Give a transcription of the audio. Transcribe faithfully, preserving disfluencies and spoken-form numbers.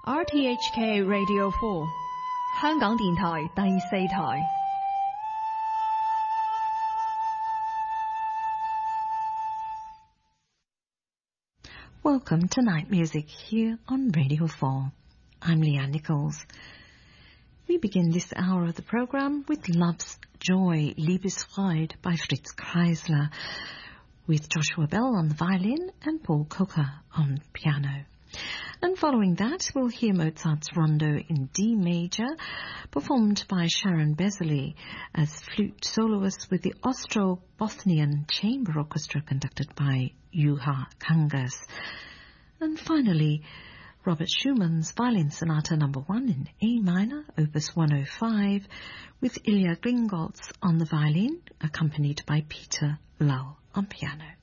R T H K Radio four 香港電台第四台。 Welcome to Night Music here on Radio four. I'm Leanne Nichols. We begin this hour of the program with Love's Joy, Liebesfreude by Fritz Kreisler, with Joshua Bell on the violin and Paul Coker on piano. And following that, we'll hear Mozart's Rondo in D major, performed by Sharon Besley as flute soloist with the Austro-Bosnian Chamber Orchestra conducted by Juha Kangas. And finally, Robert Schumann's Violin Sonata number one in A minor, opus one oh five, with Ilya Gringolz on the violin, accompanied by Peter Lull on piano.